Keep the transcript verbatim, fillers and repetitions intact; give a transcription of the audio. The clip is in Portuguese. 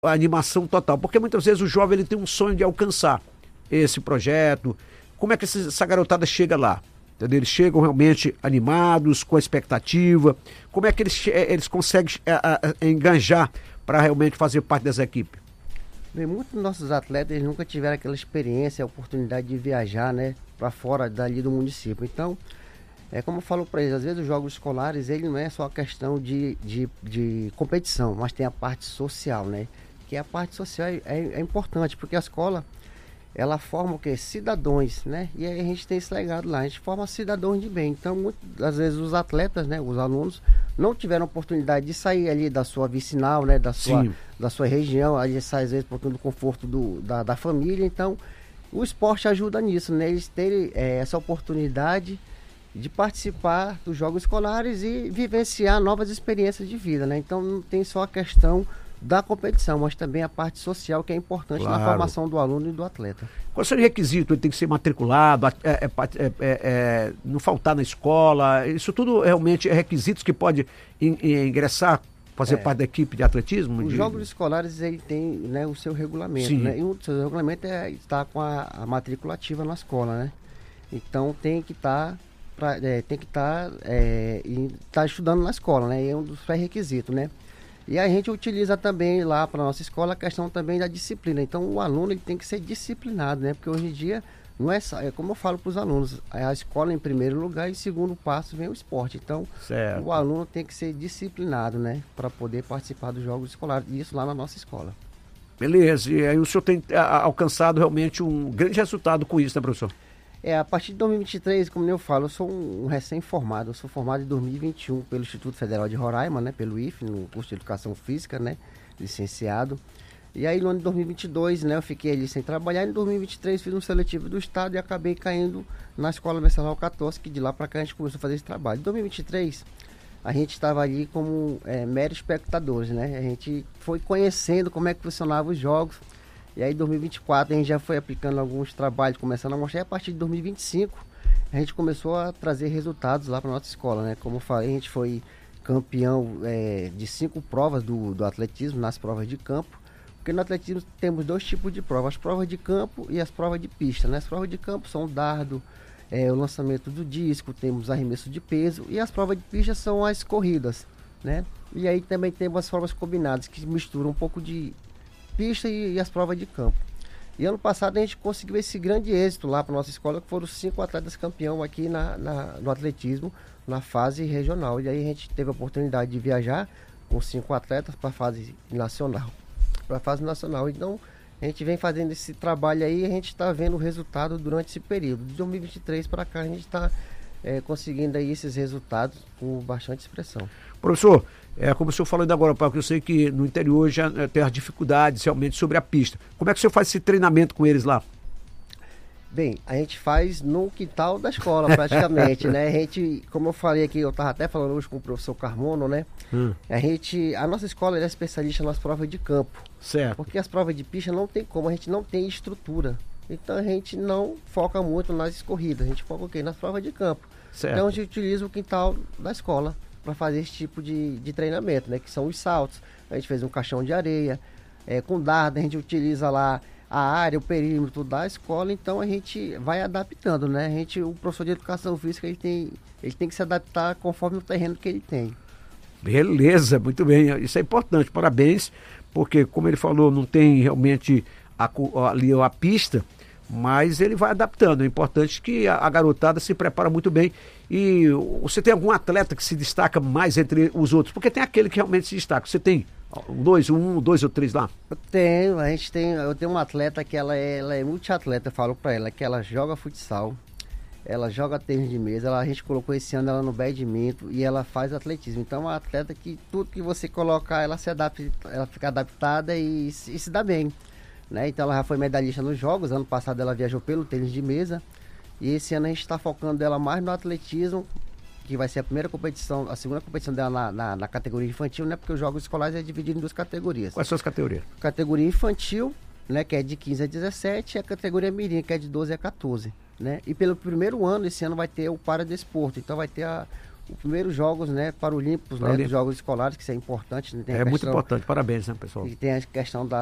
a animação total, porque muitas vezes o jovem ele tem um sonho de alcançar esse projeto. Como é que essa garotada chega lá? Entendeu? Eles chegam realmente animados, com expectativa. Como é que eles, eles conseguem a, a, enganjar para realmente fazer parte dessa equipe? Bem, muitos dos nossos atletas eles nunca tiveram aquela experiência, a oportunidade de viajar, né, para fora dali do município. Então, é como eu falo para eles, às vezes os jogos escolares, ele não é só a questão de, de, de competição, mas tem a parte social, né? Que a parte social é, é, é importante, porque a escola, ela forma o quê? Cidadãos, né? E aí a gente tem esse legado lá, a gente forma cidadãos de bem. Então, muitas às vezes os atletas, né, os alunos, não tiveram oportunidade de sair ali da sua vicinal, né, da sua, da sua região, ali sai às vezes por conta do conforto do, da, da família. Então, o esporte ajuda nisso, né? Eles terem é, essa oportunidade de participar dos jogos escolares e vivenciar novas experiências de vida, né? Então, não tem só a questão da competição, mas também a parte social que é importante, claro, na formação do aluno e do atleta. Qual seria o requisito? Ele tem que ser matriculado, é, é, é, é, não faltar na escola, isso tudo realmente é requisitos que pode in, in, ingressar, fazer é, parte da equipe de atletismo? Os de... jogos escolares ele tem, né, o seu regulamento, Sim. né? E um dos seus regulamentos é estar com a, a matrícula ativa na escola, né? Então tem que estar tá, é, tem que estar tá, é, tá estudando na escola, né? E é um dos pré-requisitos, né? E a gente utiliza também lá para a nossa escola a questão também da disciplina. Então o aluno ele tem que ser disciplinado, né? Porque hoje em dia, não é, só, é como eu falo para os alunos, é a escola em primeiro lugar e em segundo passo vem o esporte. Então certo. O aluno tem que ser disciplinado, né? Para poder participar dos jogos escolares, e isso lá na nossa escola. Beleza, e aí o senhor tem a, alcançado realmente um grande resultado com isso, né, professor? É, a partir de dois mil e vinte e três, como eu falo, eu sou um, um recém-formado, eu sou formado em dois mil e vinte e um pelo Instituto Federal de Roraima, né, pelo I F E, no curso de Educação Física, né, licenciado. E aí no ano de dois mil e vinte e dois, né, eu fiquei ali sem trabalhar, e em dois mil e vinte e três fiz um seletivo do Estado e acabei caindo na Escola Mercenário quatorze, que de lá para cá a gente começou a fazer esse trabalho. Em dois mil e vinte e três, a gente estava ali como é, meros espectadores, né, a gente foi conhecendo como é que funcionavam os jogos. E aí em dois mil e vinte e quatro a gente já foi aplicando alguns trabalhos, começando a mostrar, e a partir de dois mil e vinte e cinco a gente começou a trazer resultados lá para nossa escola, né? Como eu falei, a gente foi campeão é, de cinco provas do, do atletismo, nas provas de campo, porque no atletismo temos dois tipos de provas, as provas de campo e as provas de pista, né? As provas de campo são o dardo, é, o lançamento do disco, temos arremesso de peso, e as provas de pista são as corridas, né? E aí também temos as provas combinadas, que misturam um pouco de pista e, e as provas de campo. E ano passado a gente conseguiu esse grande êxito lá para nossa escola, que foram cinco atletas campeão aqui na, na, no atletismo, na fase regional. E aí a gente teve a oportunidade de viajar com cinco atletas para a fase nacional. Para a fase nacional. Então a gente vem fazendo esse trabalho aí e a gente está vendo o resultado durante esse período. De dois mil e vinte e três para cá a gente está é, conseguindo aí esses resultados com bastante expressão. Professor, é, como o senhor falou ainda agora, porque eu sei que no interior já é, tem as dificuldades realmente sobre a pista. Como é que o senhor faz esse treinamento com eles lá? Bem, a gente faz no quintal da escola praticamente, né? A gente, como eu falei aqui, eu estava até falando hoje com o professor Carmono, né? Hum. A gente, a nossa escola é especialista nas provas de campo. Certo. Porque as provas de pista não tem como, a gente não tem estrutura. Então a gente não foca muito nas corridas, a gente foca o quê? Nas provas de campo. Certo. Então a gente utiliza o quintal da escola para fazer esse tipo de, de treinamento, né? Que são os saltos. A gente fez um caixão de areia, é, com dardo, a gente utiliza lá a área, o perímetro da escola, então a gente vai adaptando, né? A gente, o professor de educação física, ele tem, ele tem que se adaptar conforme o terreno que ele tem. Beleza, muito bem, isso é importante, parabéns, porque como ele falou, não tem realmente a, ali a pista, mas ele vai adaptando. É importante que a, a garotada se prepara muito bem. E você tem algum atleta que se destaca mais entre os outros? Porque tem aquele que realmente se destaca. Você tem dois, um, dois ou três lá? Eu tenho, a gente tem, eu tenho uma atleta que ela é, ela é multiatleta, eu falo pra ela, que ela joga futsal, ela joga tênis de mesa, ela, a gente colocou esse ano ela no badminton e ela faz atletismo. Então é uma atleta que tudo que você colocar, ela se adapta, ela fica adaptada e, e se dá bem. Né? Então ela já foi medalhista nos jogos, ano passado ela viajou pelo tênis de mesa e esse ano a gente está focando ela mais no atletismo, que vai ser a primeira competição, a segunda competição dela na, na, na categoria infantil, né? Porque os jogos escolares é dividido em duas categorias. Quais são as categorias? Categoria infantil, né? Que é de quinze a dezessete, e a categoria mirim, que é de doze a quatorze, né? E pelo primeiro ano, esse ano vai ter o paradesporto, então vai ter a, os primeiros jogos, né, Paralímpicos, né, dos jogos escolares, que isso é importante. Né, tem é questão, muito importante, parabéns, né, pessoal? E tem a questão da